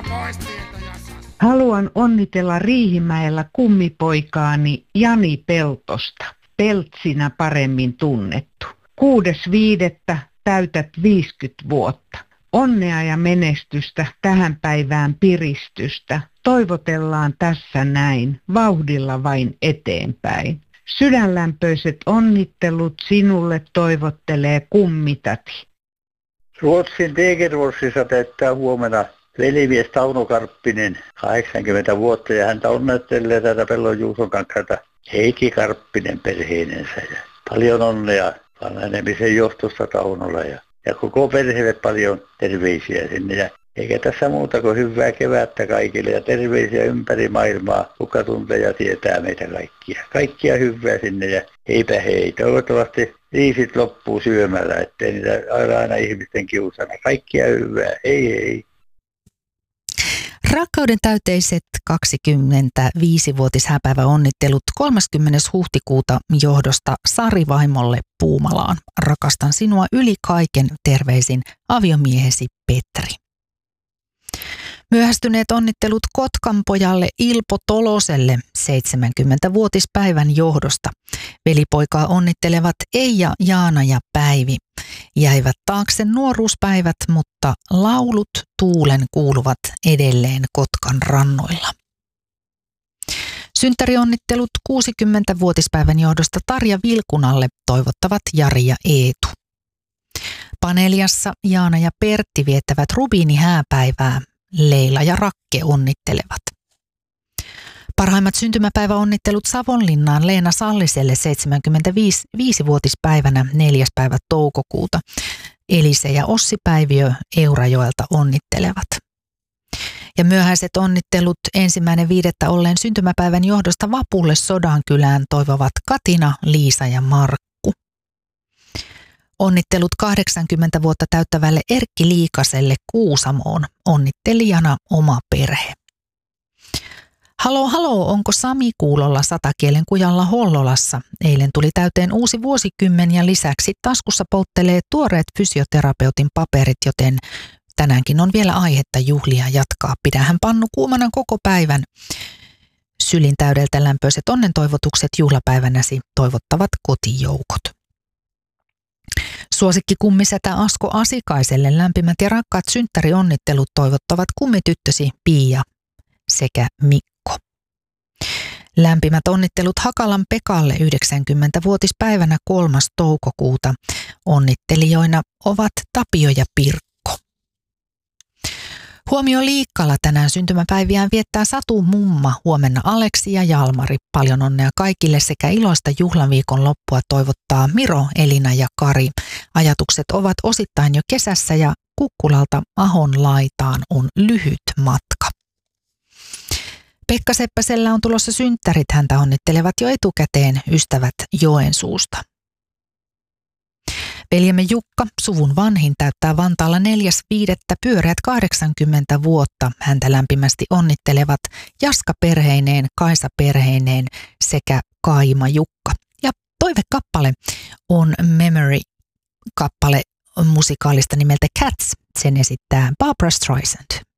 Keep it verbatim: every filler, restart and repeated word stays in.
Haluan onnitella Riihimäellä kummipoikaani Jani Peltosta, Peltsinä paremmin tunnettu. Kuudes viidettä täytät viisikymmentä vuotta. Onnea ja menestystä tähän päivään piristystä. Toivotellaan tässä näin, vauhdilla vain eteenpäin. Sydänlämpöiset onnittelut sinulle toivottelee kummitati. Ruotsin Degerforsissa täyttää huomenna velimies Tauno Karppinen, kahdeksankymmentä vuotta, ja häntä onnettelee tätä Pellon Juuson kanssa Heikki Karppinen perheinensä. Ja paljon onnea vanhenemisen johtosta Taunolla ja, ja koko perheelle paljon terveisiä sinne. Ja eikä tässä muuta kuin hyvää kevättä kaikille ja terveisiä ympäri maailmaa, kuka tuntee ja tietää meitä kaikkia. Kaikkia hyvää sinne ja heipä hei. Toivottavasti riisit loppuu syömällä, ettei niitä aina, aina ihmisten kiusana. Kaikkia hyvää. Hei hei. Rakkauden täyteiset kaksikymmentäviisivuotishääpäivä onnittelut kolmaskymmenes huhtikuuta johdosta Sari vaimolle Puumalaan. Rakastan sinua yli kaiken, terveisin aviomiehesi Petri. Myöhästyneet onnittelut Kotkan pojalle Ilpo Toloselle seitsemänkymmentävuotispäivän johdosta. Velipoikaa onnittelevat Eija, Jaana ja Päivi. Jäivät taakse nuoruuspäivät, mutta laulut tuulen kuuluvat edelleen Kotkan rannoilla. Synttärionnittelut kuusikymmentävuotispäivän johdosta Tarja Vilkunalle toivottavat Jari ja Eetu. Paneliassa Jaana ja Pertti viettävät rubiinihääpäivää. Leila ja Rakke onnittelevat. Parhaimmat syntymäpäiväonnittelut Savonlinnaan Leena Salliselle seitsemänkymmentäviisivuotispäivänä neljäs päivä toukokuuta. Elise ja Ossi Päiviö Eurajoelta onnittelevat. Ja myöhäiset onnittelut ensimmäinen viidettä olleen syntymäpäivän johdosta Vapulle Sodankylään toivovat Katina, Liisa ja Markku. Onnittelut kahdeksankymmentä vuotta täyttävälle Erkki Liikaselle Kuusamoon, onnittelijana oma perhe. Halo, halo, onko Sami kuulolla satakielen kujalla Hollolassa? Eilen tuli täyteen uusi vuosikymmen ja lisäksi taskussa polttelee tuoreet fysioterapeutin paperit, joten tänäänkin on vielä aihetta juhlia jatkaa. Pidähän pannu kuumana koko päivän. Sylin täydeltä lämpöiset onnentoivotukset juhlapäivänäsi toivottavat kotijoukot. Suosikki kummisetä Asko Asikaiselle lämpimät ja rakkaat synttärionnittelut toivottavat kummityttösi Pia sekä Mikko. Lämpimät onnittelut Hakalan Pekalle yhdeksänkymmentävuotispäivänä kolmas toukokuuta. Onnittelijoina ovat Tapio ja Pirkko. Huomio Liikkala tänään syntymäpäiviään viettää Satu Mumma, huomenna Aleksi ja Jalmari. Paljon onnea kaikille sekä iloista juhlaviikon loppua toivottaa Miro, Elina ja Kari. Ajatukset ovat osittain jo kesässä ja Kukkulalta Ahon laitaan on lyhyt matka. Pekka Seppäsellä on tulossa synttärit, häntä onnittelevat jo etukäteen ystävät Joensuusta. Veljemme Jukka, suvun vanhin, täyttää Vantaalla neljäs viidettä pyöreät kahdeksankymmentä vuotta. Häntä lämpimästi onnittelevat Jaska perheineen, Kaisa perheineen sekä Kaima Jukka. Ja toivekappale on Memory-kappale musikaalista nimeltä Cats. Sen esittää Barbra Streisand.